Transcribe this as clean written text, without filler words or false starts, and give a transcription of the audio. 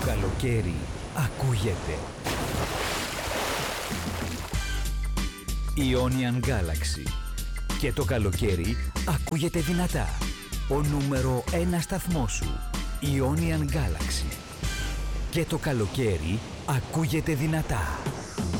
καλοκαίρι ακούγεται. Ionian Galaxy. Και το καλοκαίρι ακούγεται δυνατά. Ο νούμερο 1 σταθμός σου. Ionian Galaxy. Και το καλοκαίρι ακούγεται δυνατά.